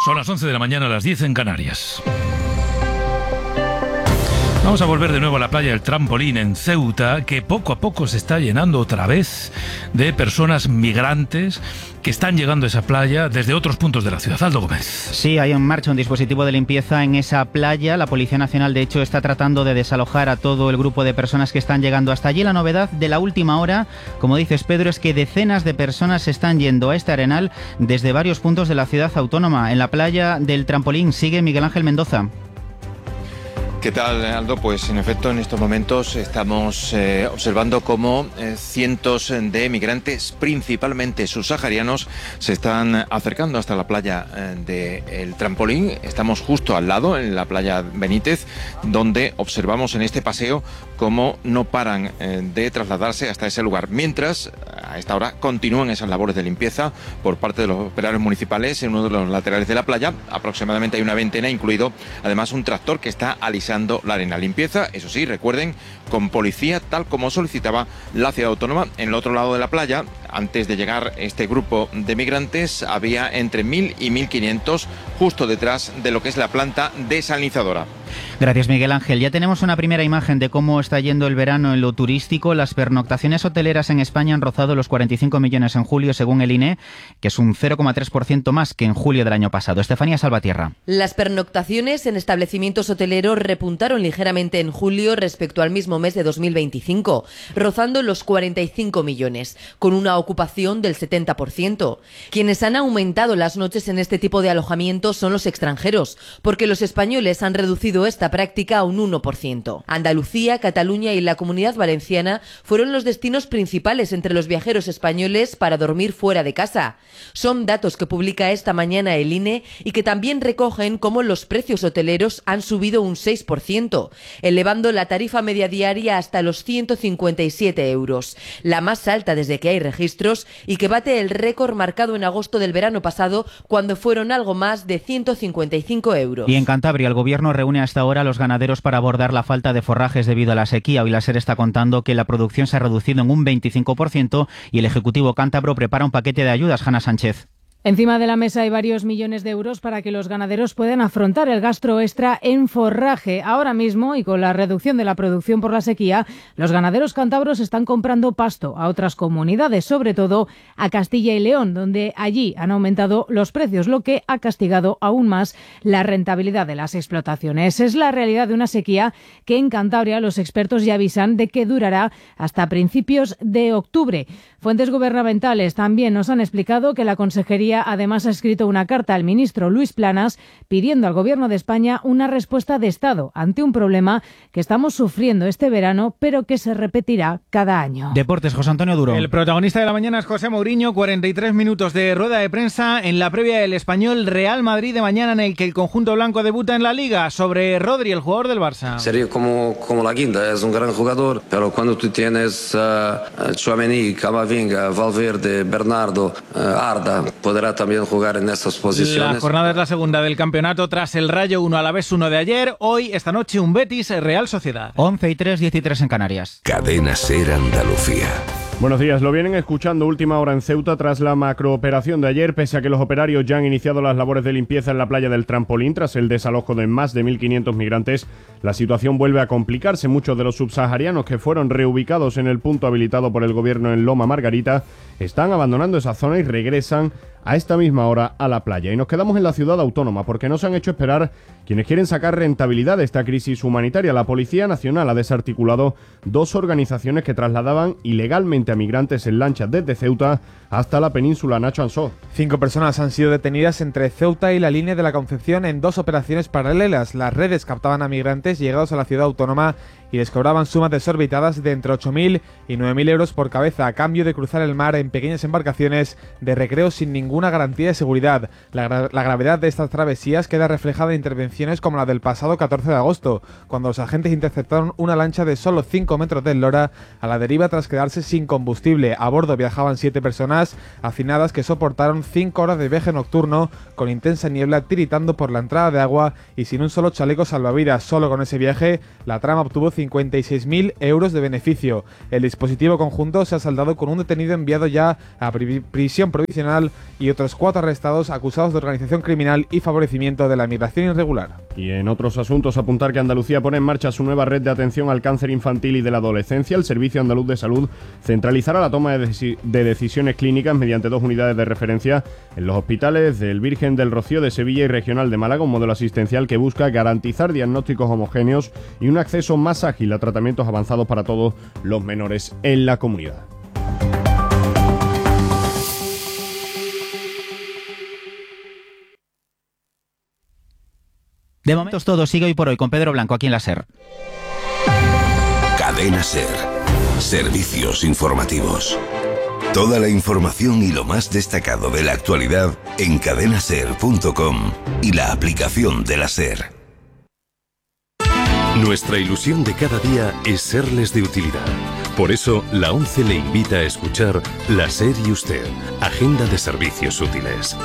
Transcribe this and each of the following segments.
Son las 11 de la mañana, las 10 en Canarias. Vamos a volver de nuevo a la playa del Trampolín en Ceuta, que poco a poco se está llenando otra vez de personas migrantes que están llegando a esa playa desde otros puntos de la ciudad. Aldo Gómez. Sí, hay en marcha un dispositivo de limpieza en esa playa. La Policía Nacional, de hecho, está tratando de desalojar a todo el grupo de personas que están llegando hasta allí. La novedad de la última hora, como dices, Pedro, es que decenas de personas se están yendo a este arenal desde varios puntos de la ciudad autónoma. En la playa del Trampolín sigue Miguel Ángel Mendoza. ¿Qué tal, Aldo? Pues en efecto en estos momentos estamos observando cómo cientos de migrantes, principalmente subsaharianos, se están acercando hasta la playa del Trampolín. Estamos justo al lado, en la playa Benítez, donde observamos en este paseo cómo no paran de trasladarse hasta ese lugar. Mientras, a esta hora, continúan esas labores de limpieza por parte de los operarios municipales en uno de los laterales de la playa. Aproximadamente hay una veintena, incluido además un tractor que está alisando la arena. Limpieza, eso sí, recuerden, con policía, tal como solicitaba la ciudad autónoma. En el otro lado de la playa, antes de llegar este grupo de migrantes, había entre 1.000 y 1.500 justo detrás de lo que es la planta desalinizadora. Gracias, Miguel Ángel. Ya tenemos una primera imagen de cómo está yendo el verano en lo turístico. Las pernoctaciones hoteleras en España han rozado los 45 millones en julio, según el INE, que es un 0,3% más que en julio del año pasado. Estefanía Salvatierra. Las pernoctaciones en establecimientos hoteleros repuntaron ligeramente en julio respecto al mismo mes de 2025, rozando los 45 millones, con una ocupación del 70%. Quienes han aumentado las noches en este tipo de alojamientos son los extranjeros, porque los españoles han reducido esta práctica a un 1%. Andalucía, Cataluña y la Comunidad Valenciana fueron los destinos principales entre los viajeros españoles para dormir fuera de casa. Son datos que publica esta mañana el INE y que también recogen cómo los precios hoteleros han subido un 6%, elevando la tarifa media diaria hasta los 157 euros, la más alta desde que hay registros y que bate el récord marcado en agosto del verano pasado, cuando fueron algo más de 155 euros. Y en Cantabria, el gobierno reúne hasta ahora a los ganaderos para abordar la falta de forrajes debido a la sequía. Hoy la SER está contando que la producción se ha reducido en un 25% y el Ejecutivo cántabro prepara un paquete de ayudas. Hanna Sánchez. Encima de la mesa hay varios millones de euros para que los ganaderos puedan afrontar el gasto extra en forraje. Ahora mismo, y con la reducción de la producción por la sequía, los ganaderos cántabros están comprando pasto a otras comunidades, sobre todo a Castilla y León, donde allí han aumentado los precios, lo que ha castigado aún más la rentabilidad de las explotaciones. Es la realidad de una sequía que en Cantabria los expertos ya avisan de que durará hasta principios de octubre. Fuentes gubernamentales también nos han explicado que la Consejería además ha escrito una carta al ministro Luis Planas pidiendo al Gobierno de España una respuesta de Estado ante un problema que estamos sufriendo este verano, pero que se repetirá cada año. Deportes, José Antonio Duro. El protagonista de la mañana es José Mourinho. 43 minutos de rueda de prensa en la previa del Español Real Madrid de mañana, en el que el conjunto blanco debuta en la Liga. Sobre Rodri, el jugador del Barça. Sería como la quinta, es un gran jugador, pero cuando tú tienes Tchouaméni, Camavinga, Valverde, Bernardo, Arda, podrá también jugar en esas posiciones. La jornada es la segunda del campeonato tras el Rayo 1 Alavés 1 de ayer. Hoy, esta noche, un Betis Real Sociedad. 11:03, 10:03 en Canarias. Cadena SER Andalucía. Buenos días, lo vienen escuchando. Última hora en Ceuta tras la macrooperación de ayer, pese a que los operarios ya han iniciado las labores de limpieza en la playa del Trampolín tras el desalojo de más de 1.500 migrantes. La situación vuelve a complicarse. Muchos de los subsaharianos que fueron reubicados en el punto habilitado por el gobierno en Loma Margarita están abandonando esa zona y regresan a esta misma hora a la playa. Y nos quedamos en la ciudad autónoma porque no se han hecho esperar quienes quieren sacar rentabilidad de esta crisis humanitaria. La Policía Nacional ha desarticulado 2 organizaciones que trasladaban ilegalmente a migrantes en lanchas desde Ceuta hasta la península. Nacho Ansó. 5 personas han sido detenidas entre Ceuta y la línea de la Concepción en 2 operaciones paralelas. Las redes captaban a migrantes llegados a la ciudad autónoma y les cobraban sumas desorbitadas de entre 8.000 y 9.000 euros por cabeza a cambio de cruzar el mar en pequeñas embarcaciones de recreo sin ninguna garantía de seguridad. La gravedad de estas travesías queda reflejada en intervenciones como la del pasado 14 de agosto, cuando los agentes interceptaron una lancha de solo 5 metros de eslora a la deriva tras quedarse sin combustible. A bordo viajaban 7 personas hacinadas que soportaron 5 horas de viaje nocturno con intensa niebla, tiritando por la entrada de agua y sin un solo chaleco salvavidas. Solo con ese viaje la trama obtuvo 56.000 euros de beneficio. El dispositivo conjunto se ha saldado con un detenido enviado ya a prisión provisional y otros 4 arrestados acusados de organización criminal y favorecimiento de la migración irregular. Y en otros asuntos, apuntar que Andalucía pone en marcha su nueva red de atención al cáncer infantil y de la adolescencia. El Servicio Andaluz de Salud centralizará la toma de decisiones clínicas mediante 2 unidades de referencia en los hospitales del Virgen del Rocío de Sevilla y Regional de Málaga, un modelo asistencial que busca garantizar diagnósticos homogéneos y un acceso más ágil a tratamientos avanzados para todos los menores en la comunidad. De momento es todo. Sigue Hoy por Hoy con Pedro Blanco aquí en la SER. Cadena SER. Servicios informativos. Toda la información y lo más destacado de la actualidad en cadenaser.com y la aplicación de la SER. Nuestra ilusión de cada día es serles de utilidad. Por eso, la ONCE le invita a escuchar La SER y Usted, Agenda de Servicios Útiles.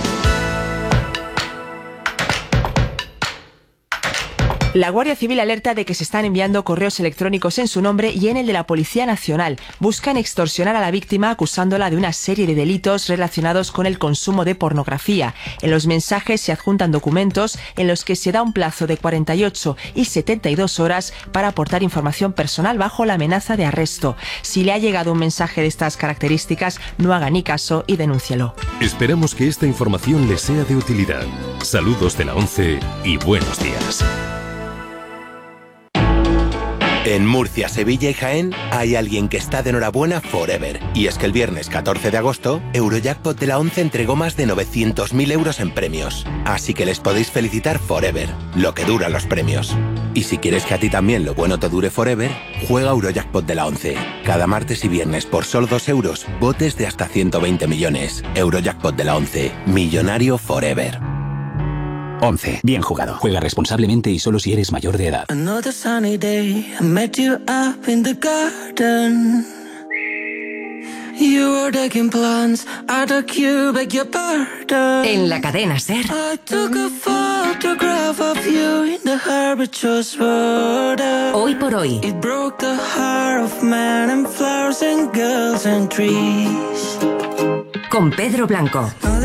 La Guardia Civil alerta de que se están enviando correos electrónicos en su nombre y en el de la Policía Nacional. Buscan extorsionar a la víctima acusándola de una serie de delitos relacionados con el consumo de pornografía. En los mensajes se adjuntan documentos en los que se da un plazo de 48 y 72 horas para aportar información personal bajo la amenaza de arresto. Si le ha llegado un mensaje de estas características, no haga ni caso y denúncielo. Esperamos que esta información le sea de utilidad. Saludos de la ONCE y buenos días. En Murcia, Sevilla y Jaén hay alguien que está de enhorabuena forever. Y es que el viernes 14 de agosto, Eurojackpot de la ONCE entregó más de 900.000 euros en premios. Así que les podéis felicitar forever, lo que duran los premios. Y si quieres que a ti también lo bueno te dure forever, juega Eurojackpot de la ONCE. Cada martes y viernes por solo 2 euros, botes de hasta 120 millones. Eurojackpot de la ONCE, millonario forever. 11. Bien jugado. Juega responsablemente y solo si eres mayor de edad. Another sunny day, I met you up in the garden. You were taking plans, I took you, beg your pardon. En la cadena SER. I took a photograph of you in the Herbitus border. Hoy por hoy. It broke the heart of men and flowers and girls and trees. Con Pedro Blanco.